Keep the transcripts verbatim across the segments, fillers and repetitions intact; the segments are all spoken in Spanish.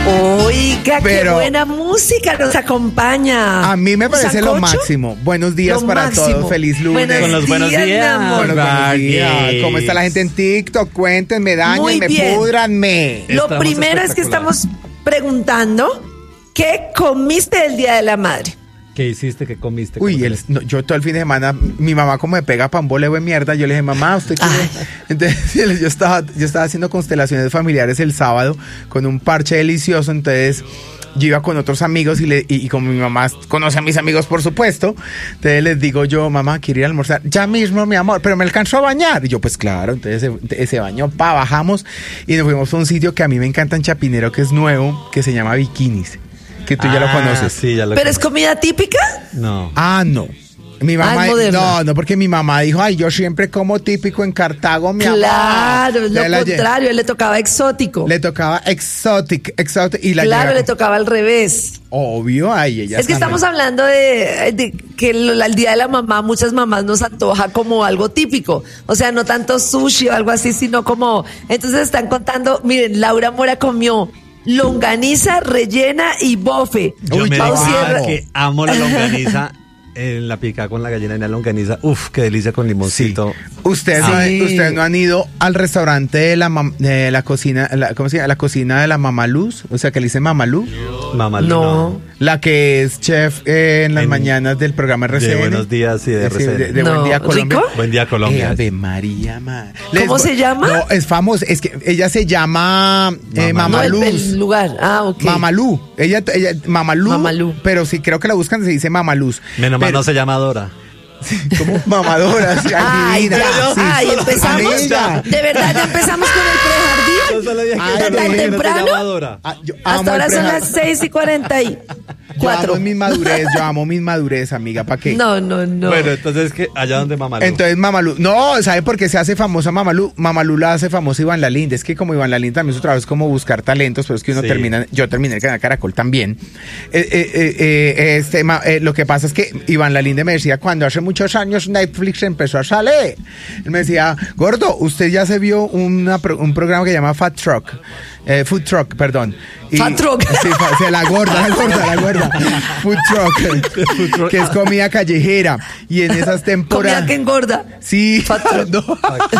Oiga, Pero- qué buena música nos acompaña. A mí me parece lo ¿Sancocho? máximo. Buenos días Lo para máximo. todos. Feliz lunes. Buenos Con los buenos días, mi días. amor. Con los buenos días. Baggy. ¿Cómo está la gente en TikTok? Cuéntenme, Muy dañenme, bien. púdranme. Lo Estamos primero es que espectaculares. estamos preguntando ¿qué comiste el Día de la Madre? ¿Qué hiciste? ¿Qué comiste? Uy, ¿Cómo el- te- no, yo todo el fin de semana, mi mamá como me pega pan boleo de mierda, yo le dije, mamá, ¿usted quiere? Ay. Entonces yo estaba, yo estaba haciendo constelaciones familiares el sábado con un parche delicioso, entonces yo iba con otros amigos y, le, y, y como mi mamá conoce a mis amigos, por supuesto, entonces les digo yo, mamá, quiero ir a almorzar, ya mismo, mi amor, pero me alcanzó a bañar. Y yo, pues claro, entonces ese, ese baño, pa, bajamos y nos fuimos a un sitio que a mí me encanta en Chapinero, que es nuevo, que se llama Bikinis, que tú ya lo Ah, conoces. Sí, ya lo ¿Pero es conozco. comida típica? No. Ah, no. Mi mamá, Ah, es moderna. no, no, porque mi mamá dijo, ay, yo siempre como típico en Cartago, mi amor. Claro, es lo Le la lle- contrario, a él le tocaba exótico. Le tocaba exotic, exotic, y la Claro, lleva- le tocaba al revés. Obvio, ay, ella Es que estamos hablando de, de que el, el Día de la Mamá, muchas mamás nos antoja como algo típico. O sea, no tanto sushi o algo así, sino como... Entonces están contando, miren, Laura Mora comió longaniza rellena y bofe. Yo Uy, me Pau di qué Sierra- cuenta que amo la longaniza. En la picada con la gallina y la longaniza. Uf, qué delicia con limoncito. Ustedes no, Sí. ustedes no han ido al restaurante de la, mam- de la cocina, la, ¿cómo se llama? La cocina de la Mamaluz, o sea, que le dicen Mamalú, Mamá, No. la que es chef eh, en las En- mañanas del programa R C N. De Buenos Días y de Sí, R C N. de, de No, Buen Día Colombia. ¿rico? Buen día, Colombia. Eh, Ave María, ma. ¿Cómo Les- se llama? No, es famosa. Es que ella se llama eh, Mamaluz. No, el, Mamaluz. el lugar. Ah, ok. Mamalú. Ella, ella, Mamalú. Mamalú. Pero sí creo que la buscan, se dice Mamaluz. Menos mal Pero- no se llama Dora. como mamadora. Sí, Ay, adivina. ya. Sí. Ay, empezamos. Amiga. De verdad, ya empezamos con el prejardín. Yo solo dije Ay, que ¿tan no, que no se temprano? llama Dora. Ah, yo amo Hasta el ahora son preja- las seis y cuarenta y Yo amo cuatro. mi madurez, yo amo mi madurez, amiga, ¿para qué? No, no, no. Bueno, entonces, ¿qué? Allá donde mamá. Entonces Mamalú, no, ¿sabe por qué se hace famosa Mamalú? Mamalú la hace famosa Iván Lalinde, es que como Iván Lalinde también su trabajo es como buscar talentos, pero es que uno Sí. termina, yo terminé el canal Caracol también. Eh, eh, eh, eh, este, ma- eh, lo que pasa es que Iván Lalinde me decía, cuando hace muchos años Netflix empezó a salir, él me decía, gordo, usted ya se vio una pro- un programa que se llama Fat Truck, eh, Food Truck, perdón. Y- Fat Truck. Sí, fa- sí, la gorda, la gorda, la gorda. Food Truck, que es comida callejera. Y en esas temporadas... Comida que engorda. Sí, Fat truck. no.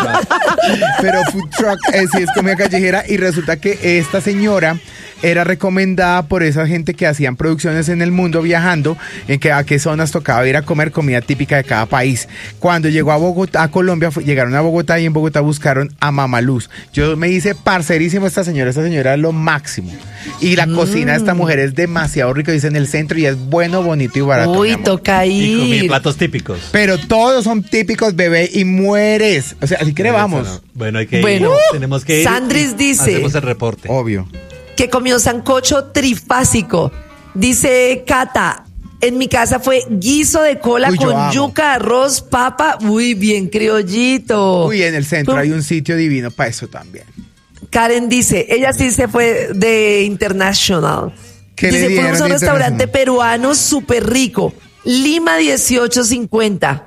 Pero food truck eh, sí es comida callejera y resulta que esta señora era recomendada por esa gente que hacían producciones en el mundo viajando, en que a qué zonas tocaba ir a comer comida típica de cada país. Cuando llegó a Bogotá, a Colombia, fue- llegaron a Bogotá y en Bogotá buscaron a Mamaluz. Yo me hice parcerísimo esta señora, esta señora es lo máximo. Y la cocina de esta mujer es demasiado rica, dice en el centro y es bueno, bonito y barato. mi Uy, amor. toca Y comí ir. platos típicos. Pero todos son típicos, bebé, y mueres. O sea, así que le vamos. Eso no. Bueno, hay que Bueno, ir. Tenemos que ir. Sandris y dice- Hacemos el reporte. Obvio. Que comió sancocho trifásico. Dice Cata, en mi casa fue guiso de cola Uy, yo con amo. yuca, arroz, papa. Uy, bien criollito. Uy, en el centro Pum. hay un sitio divino para eso también. Karen dice, ella sí se fue de International. ¿Qué le Dice, dieron fuimos a un de restaurante International? peruano súper rico. Lima dieciocho cincuenta.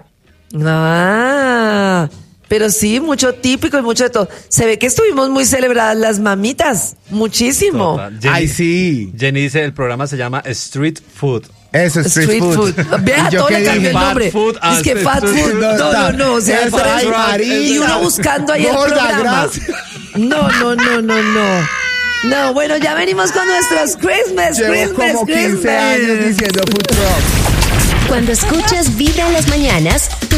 Ah, pero sí, mucho típico y mucho de todo. Se ve que estuvimos muy celebradas las mamitas. Muchísimo. Total. Jenny- Ay, sí. Jenny dice, el programa se llama Street Food. Eso es street, Street food. Vea, ¿Y yo todo qué le cambió dije? el Fat nombre. food Es que and fat street food. food. No, no, está. no. O sea, Eso, tres- ay, María. y uno buscando ahí el Gorda, programa. gracias. No, no, no, no, no. No, bueno, ya venimos con nuestros Christmas, Llevo Christmas, como quince Christmas. años diciendo food truck. Cuando escuchas Vibra en las mañanas,